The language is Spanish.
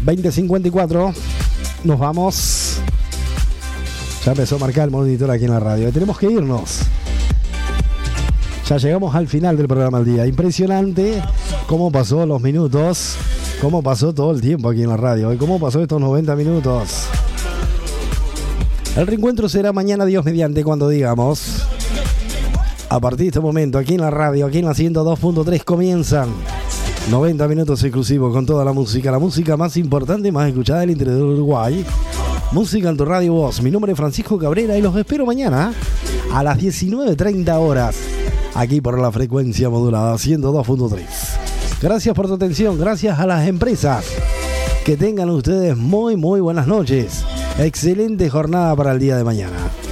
20:54. Nos vamos. Ya empezó a marcar el monitor aquí en la radio. Tenemos que irnos. Ya llegamos al final del programa del día. Impresionante cómo pasó los minutos, cómo pasó todo el tiempo aquí en la radio y cómo pasó estos 90 minutos. El reencuentro será mañana, Dios mediante, cuando digamos. A partir de este momento, aquí en la radio, aquí en la 102.3, comienzan 90 minutos exclusivos con toda la música más importante y más escuchada del interior de Uruguay. Música en tu radio voz. Mi nombre es Francisco Cabrera y los espero mañana a las 19:30 horas. Aquí por la frecuencia modulada 102.3. Gracias por tu atención, gracias a las empresas. Que tengan ustedes muy buenas noches. Excelente jornada para el día de mañana.